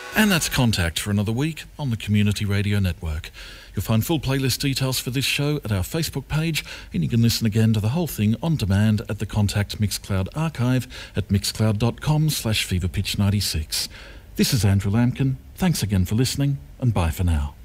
And that's Contact for another week on the Community Radio Network. You'll find full playlist details for this show at our Facebook page, and you can listen again to the whole thing on demand at the Contact Mixcloud archive at mixcloud.com/feverpitch96. This is Andrew Lampkin. Thanks again for listening, and bye for now.